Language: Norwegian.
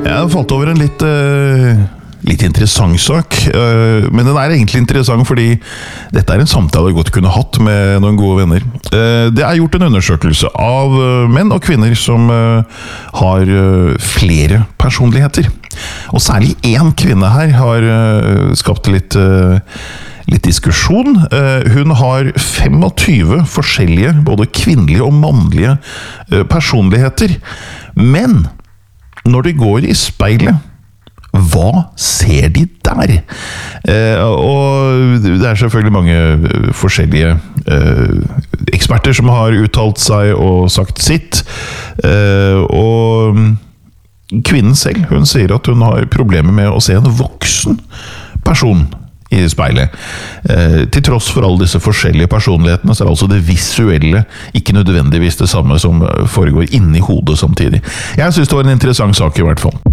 Jeg falt over en litt interessant sak, men den er egentlig interessant fordi dette er en samtale jeg godt kunne hatt med noen gode venner. Det er gjort en undersøkelse av menn og kvinner som har flere personligheter. Og særlig en kvinne her har skapt litt diskusjon. Hun har 25 forskjellige, både kvinnelige og mannlige personligheter. Men når de går i speilet, hva ser de der? Og det er selvfølgelig mange forskjellige eksperter som har uttalt seg og sagt sitt. Og kvinnen selv, hun sier at hun har problemer med å se en voksen person i speilet. Til tross for alle disse forskjellige personlighetene, så er altså det visuelle ikke nødvendigvis det samme som foregår inni hodet samtidig. Jeg synes det var en interessant sak i hvert fall.